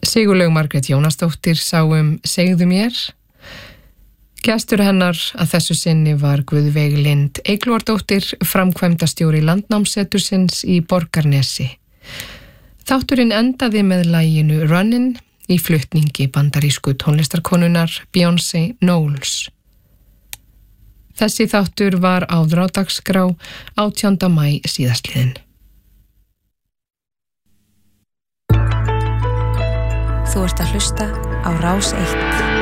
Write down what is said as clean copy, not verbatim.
Sigurlaug Margrét Jónasdóttir sá Segðu mér. Gestur hennar að þessu sinni var Guðveig Lind Eyglóardóttir, framkvæmdastjóri Landnámssetursins í Borgarnesi. Þátturinn endaði með laginu Runnin í flutningi bandarísku tónlistarkonunnar Beyoncé Knowles. Þessi þáttur var áður á dagskrá 18. maí síðastliðinn. Þú ert að hlusta á Rás 1.